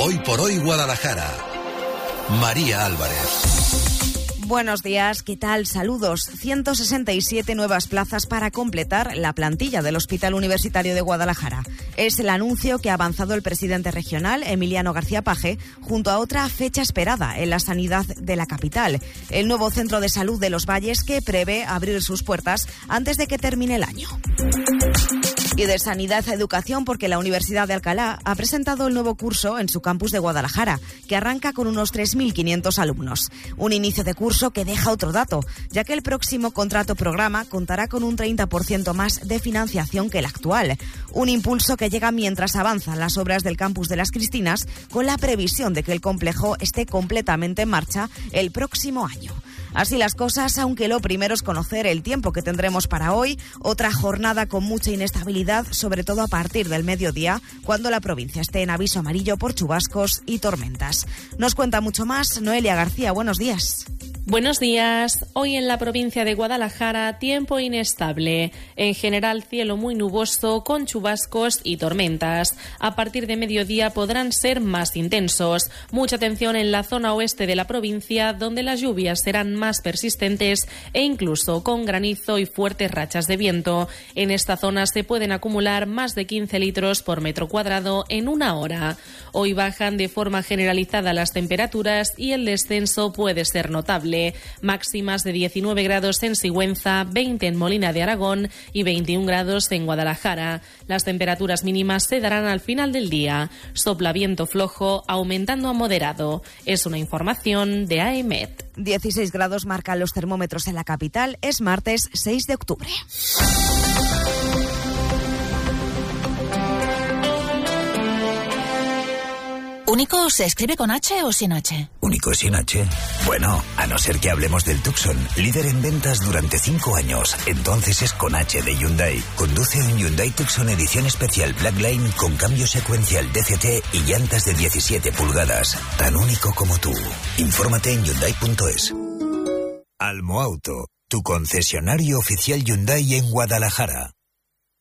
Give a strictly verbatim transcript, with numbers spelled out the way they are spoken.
Hoy por hoy Guadalajara. María Álvarez. Buenos días, ¿qué tal? Saludos. ciento sesenta y siete nuevas plazas para completar la plantilla del Hospital Universitario de Guadalajara. Es el anuncio que ha avanzado el presidente regional, Emiliano García Paje, junto a otra fecha esperada en la sanidad de la capital, el nuevo Centro de Salud de Los Valles, que prevé abrir sus puertas antes de que termine el año. Y de sanidad a educación, porque la Universidad de Alcalá ha presentado el nuevo curso en su campus de Guadalajara, que arranca con unos tres mil quinientos alumnos. Un inicio de curso que deja otro dato, ya que el próximo contrato programa contará con un treinta por ciento más de financiación que el actual. Un impulso que llega mientras avanzan las obras del campus de Las Cristinas, con la previsión de que el complejo esté completamente en marcha el próximo año. Así las cosas, aunque lo primero es conocer el tiempo que tendremos para hoy, otra jornada con mucha inestabilidad, sobre todo a partir del mediodía, cuando la provincia esté en aviso amarillo por chubascos y tormentas. Nos cuenta mucho más Noelia García, buenos días. Buenos días. Hoy en la provincia de Guadalajara, tiempo inestable. En general, cielo muy nuboso con chubascos y tormentas. A partir de mediodía podrán ser más intensos. Mucha atención en la zona oeste de la provincia, donde las lluvias serán más persistentes e incluso con granizo y fuertes rachas de viento. En esta zona se pueden acumular más de quince litros por metro cuadrado en una hora. Hoy bajan de forma generalizada las temperaturas y el descenso puede ser notable. Máximas de diecinueve grados en Sigüenza, veinte en Molina de Aragón y veintiún grados en Guadalajara. Las temperaturas mínimas se darán al final del día. Sopla viento flojo, aumentando a moderado. Es una información de A E M E T. dieciséis grados marcan los termómetros en la capital. Es martes seis de octubre. ¿Único se escribe con H o sin H? ¿Único sin H? Bueno, a no ser que hablemos del Tucson, líder en ventas durante cinco años. Entonces es con H de Hyundai. Conduce un Hyundai Tucson edición especial Blackline con cambio secuencial D C T y llantas de diecisiete pulgadas. Tan único como tú. Infórmate en Hyundai punto es. Almoauto, tu concesionario oficial Hyundai en Guadalajara.